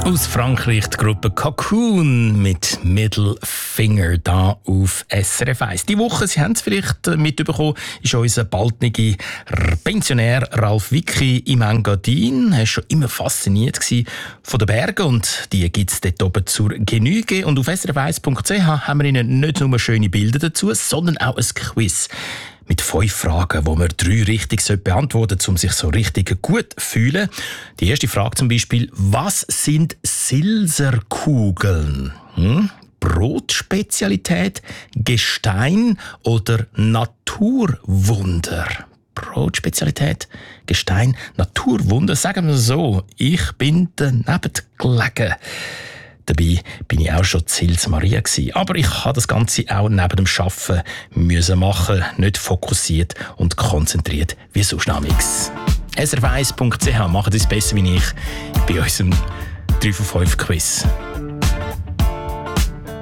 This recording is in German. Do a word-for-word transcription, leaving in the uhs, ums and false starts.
Aus Frankreich die Gruppe Cocoon mit Middle Finger da auf S R F eins. Die Woche, Sie haben es vielleicht mitbekommen, ist unser baldniger Pensionär Ralf Wicki im Engadin. Er war schon immer fasziniert von den Bergen und die gibt es dort oben zur Genüge. Und auf s r f eins punkt c h haben wir Ihnen nicht nur schöne Bilder dazu, sondern auch ein Quiz mit fünf Fragen, wo man drei richtig beantworten sollte, um sich so richtig gut zu fühlen. Die erste Frage zum Beispiel: Was sind Silserkugeln? Hm? Brotspezialität, Gestein oder Naturwunder? Brotspezialität, Gestein, Naturwunder. Sagen wir so, ich bin daneben gelegen. Dabei bin ich auch schon Sils Maria gewesen. Aber ich habe das Ganze auch neben dem Arbeiten müssen machen, nicht fokussiert und konzentriert wie sonst nichts. s r f eins punkt c h, machen Sie es besser wie ich bei unserem drei von fünf Quiz.